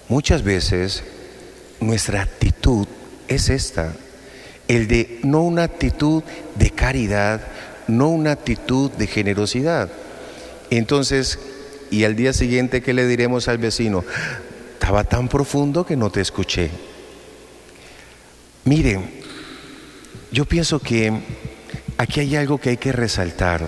Muchas veces nuestra actitud es esta, no una actitud de caridad, no una actitud de generosidad. Entonces, y al día siguiente, ¿qué le diremos al vecino? Estaba tan profundo que no te escuché. Miren, yo pienso que aquí hay algo que hay que resaltar.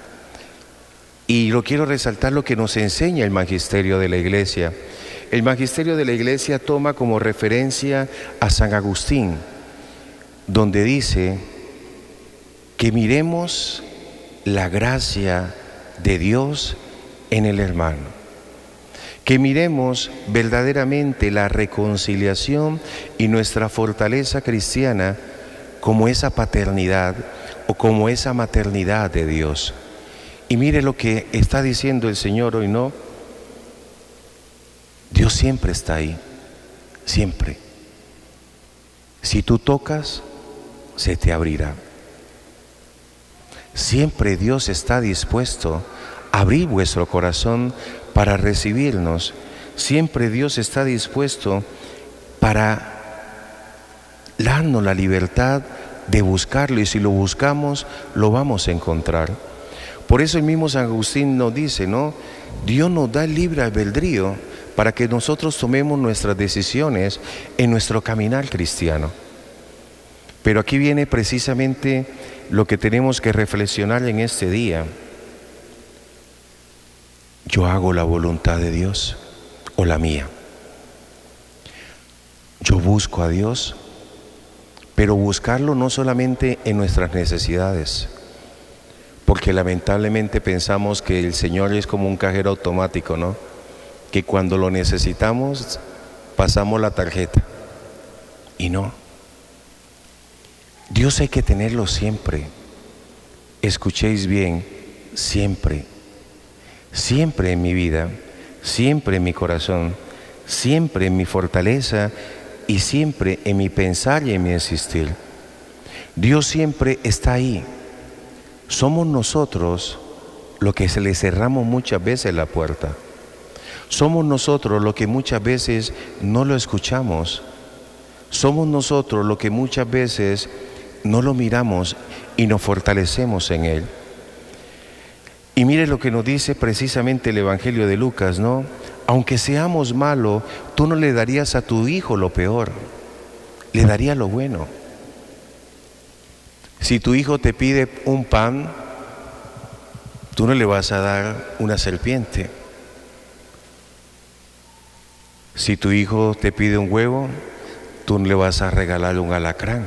Y lo quiero resaltar lo que nos enseña el magisterio de la Iglesia. El magisterio de la Iglesia toma como referencia a San Agustín, donde dice que miremos la gracia de Dios en el hermano, que miremos verdaderamente la reconciliación y nuestra fortaleza cristiana como esa paternidad o como esa maternidad de Dios. Y mire lo que está diciendo el Señor hoy, ¿no? Dios siempre está ahí, siempre. Si tú tocas, se te abrirá. Siempre Dios está dispuesto a abrir vuestro corazón para recibirnos. Siempre Dios está dispuesto para darnos la libertad de buscarlo, y si lo buscamos, lo vamos a encontrar. Por eso el mismo San Agustín nos dice, ¿no? Dios nos da el libre albedrío para que nosotros tomemos nuestras decisiones en nuestro caminar cristiano. Pero aquí viene precisamente lo que tenemos que reflexionar en este día. ¿Yo hago la voluntad de Dios o la mía? Yo busco a Dios, pero buscarlo no solamente en nuestras necesidades, porque lamentablemente pensamos que el Señor es como un cajero automático, ¿no? Que cuando lo necesitamos pasamos la tarjeta. Y no. Dios hay que tenerlo siempre. Escuchéis bien, siempre. Siempre en mi vida, siempre en mi corazón, siempre en mi fortaleza y siempre en mi pensar y en mi existir. Dios siempre está ahí. Somos nosotros los que se le cerramos muchas veces la puerta. Somos nosotros los que muchas veces no lo escuchamos. Somos nosotros los que muchas veces no lo miramos y nos fortalecemos en Él. Y mire lo que nos dice precisamente el Evangelio de Lucas, ¿no? Aunque seamos malos, tú no le darías a tu hijo lo peor, le darías lo bueno. Si tu hijo te pide un pan, tú no le vas a dar una serpiente. Si tu hijo te pide un huevo, tú no le vas a regalar un alacrán.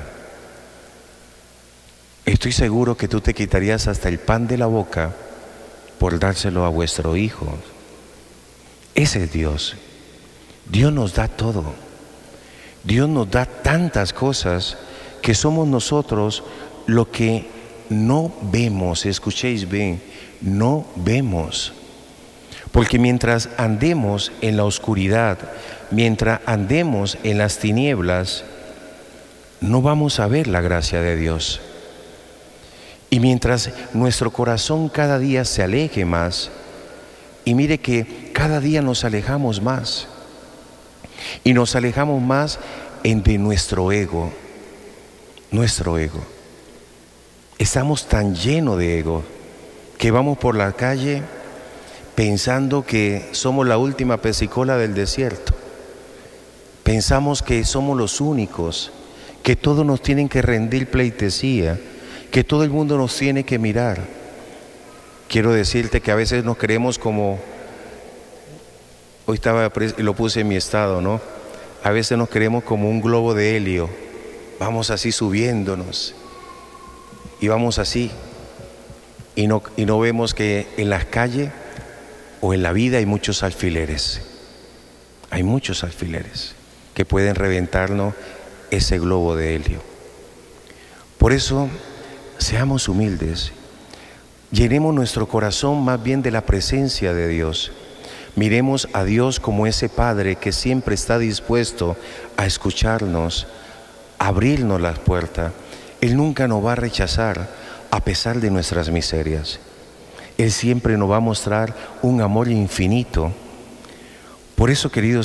Estoy seguro que tú te quitarías hasta el pan de la boca por dárselo a vuestro hijo. Ese es Dios. Dios nos da todo. Dios nos da tantas cosas que somos nosotros lo que no vemos. Escuchéis bien, no vemos. Porque mientras andemos en la oscuridad, mientras andemos en las tinieblas, no vamos a ver la gracia de Dios. Y mientras nuestro corazón cada día se aleje más, y mire que cada día nos alejamos más, y nos alejamos más de nuestro ego, nuestro ego. Estamos tan llenos de ego que vamos por la calle pensando que somos la última pesicola del desierto. Pensamos que somos los únicos, que todos nos tienen que rendir pleitesía, que todo el mundo nos tiene que mirar. Quiero decirte que a veces nos creemos como, hoy lo puse en mi estado, ¿no? A veces nos creemos como un globo de helio, vamos así subiéndonos y vamos así y no vemos que en las calles o en la vida hay muchos alfileres que pueden reventarnos ese globo de helio. Por eso, seamos humildes, llenemos nuestro corazón más bien de la presencia de Dios. Miremos a Dios como ese Padre que siempre está dispuesto a escucharnos, a abrirnos las puertas. Él nunca nos va a rechazar a pesar de nuestras miserias. Él siempre nos va a mostrar un amor infinito. Por eso, queridos